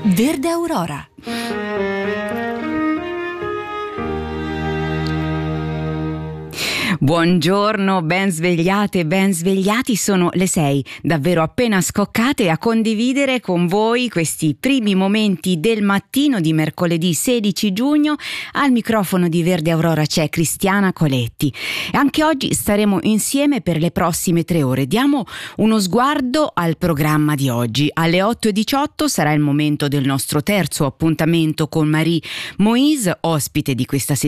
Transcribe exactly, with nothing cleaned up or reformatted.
Verde Aurora. Buongiorno, ben svegliate, ben svegliati, sono le sei, davvero appena scoccate a condividere con voi questi primi momenti del mattino di mercoledì sedici giugno. Al microfono di Verde Aurora c'è Cristiana Coletti. Anche oggi staremo insieme per le prossime tre ore. Diamo uno sguardo al programma di oggi. Alle otto e diciotto sarà il momento del nostro terzo appuntamento con Marie Moïse, ospite di questa settimana